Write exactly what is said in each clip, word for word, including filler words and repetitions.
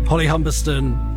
Holly Humberston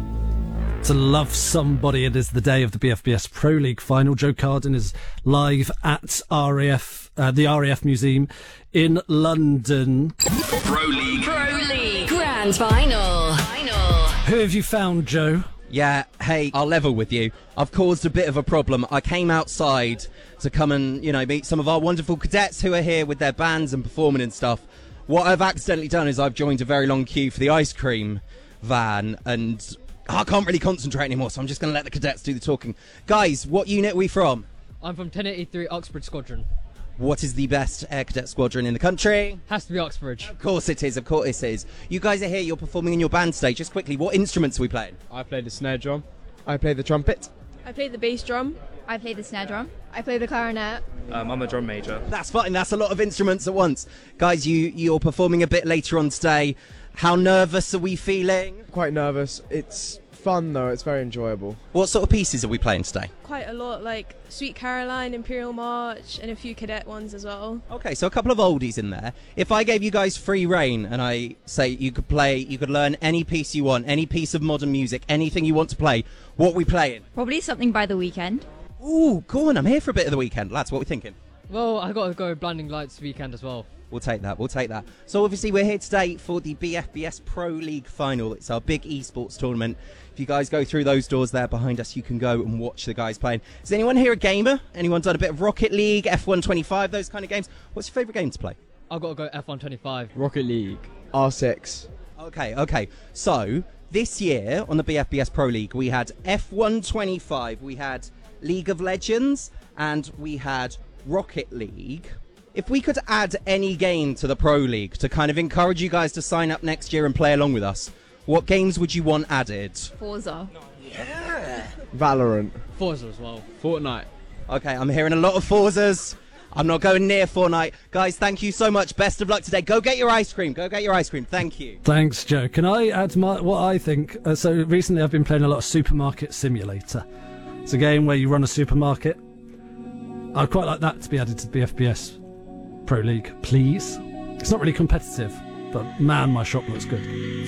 to Love Somebody. It is the day of the B F B S Pro League final. Joe Carden is live at R A F, uh, the R A F Museum in London. Pro League. Pro League. Grand Final. Final. Who have you found, Joe? Yeah, hey, I'll level with you. I've caused a bit of a problem. I came outside to come and, you know, meet some of our wonderful cadets who are here with their bands and performing and stuff. What I've accidentally done is I've joined a very long queue for the ice cream van, and I can't really concentrate anymore, so I'm just going to let the cadets do the talking. Guys, what unit are we from? I'm from ten eighty-three Oxford Squadron. What is the best air cadet squadron in the country? Has to be Oxford. Of course it is, of course it is. You guys are here, you're performing in your band stage. Just quickly, what instruments are we playing? I play the snare drum. I play the trumpet. I play the bass drum. I play the snare drum. I play the clarinet. Um, I'm a drum major. That's fine, that's a lot of instruments at once. Guys, you, you're performing a bit later on today. How nervous are we feeling? Quite nervous. It's fun though, it's very enjoyable. What sort of pieces are we playing today? Quite a lot, like Sweet Caroline, Imperial March, and a few cadet ones as well. Okay, so a couple of oldies in there. If I gave you guys free reign and I say you could play, you could learn any piece you want, any piece of modern music, anything you want to play, what are we playing? Probably something by The Weeknd. Ooh, go on, I'm here for a bit of The Weeknd. Lads, what are we thinking? Well, I got to go Blinding Lights weekend as well. We'll take that, we'll take that. So obviously we're here today for the B F B S Pro League final. It's our big esports tournament. If you guys go through those doors there behind us, you can go and watch the guys playing. Is anyone here a gamer? Anyone done a bit of Rocket League, F one twenty-five, those kind of games? What's your favourite game to play? I've got to go F one twenty-five. Rocket League. R six. Okay, okay. So this year on the B F B S Pro League, we had F one twenty-five, we had League of Legends, and we had Rocket League. If we could add any game to the Pro League to kind of encourage you guys to sign up next year and play along with us, what games would you want added? Forza. Yeah. Valorant. Forza as well. Fortnite. Okay, I'm hearing a lot of Forzas. I'm not going near Fortnite. Guys, thank you so much. Best of luck today. Go get your ice cream. Go get your ice cream. Thank you. Thanks, Joe. Can I add my, what I think? Uh, so recently I've been playing a lot of Supermarket Simulator. It's a game where you run a supermarket. I'd quite like that to be added to the B F B S Pro League, please. It's not really competitive, but man, my shop looks good.